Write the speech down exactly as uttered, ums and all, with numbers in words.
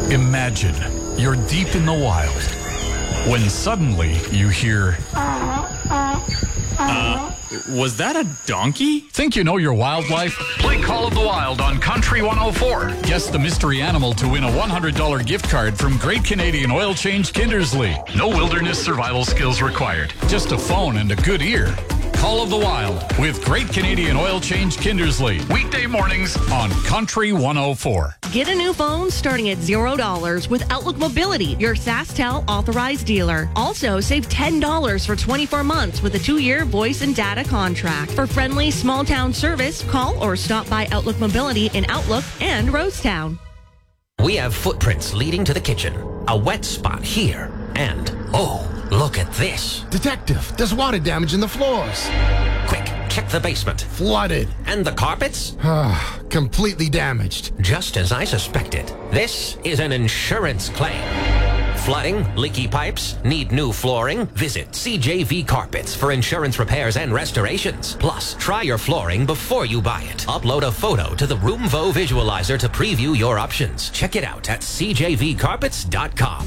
Imagine you're deep in the wild when suddenly you hear... Uh, was that a donkey? Think you know your wildlife? Play Call of the Wild on Country one oh four. Guess the mystery animal to win a one hundred dollars gift card from Great Canadian Oil Change Kindersley. No wilderness survival skills required. Just a phone and a good ear. Call of the Wild with Great Canadian Oil Change Kindersley. Weekday mornings on Country one oh four. Get a new phone starting at zero dollars with Outlook Mobility, your SaskTel authorized dealer. Also, save ten dollars for twenty-four months with a two-year voice and data contract. For friendly small-town service, call or stop by Outlook Mobility in Outlook and Rosetown. We have footprints leading to the kitchen, a wet spot here, and, oh, look at this. Detective, there's water damage in the floors. Quick, check the basement. Flooded. And the carpets? Ah, completely damaged. Just as I suspected. This is an insurance claim. Flooding, leaky pipes, need new flooring? Visit C J V Carpets for insurance repairs and restorations. Plus, try your flooring before you buy it. Upload a photo to the Roomvo visualizer to preview your options. Check it out at c j v carpets dot com.